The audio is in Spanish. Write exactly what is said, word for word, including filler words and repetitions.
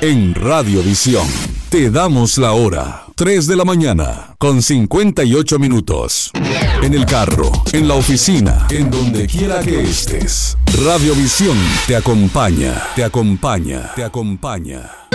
En Radiovisión te damos la hora, tres de la mañana, con cincuenta y ocho minutos. En el carro, en la oficina, en donde quiera que estés. Radiovisión te acompaña, te acompaña, te acompaña.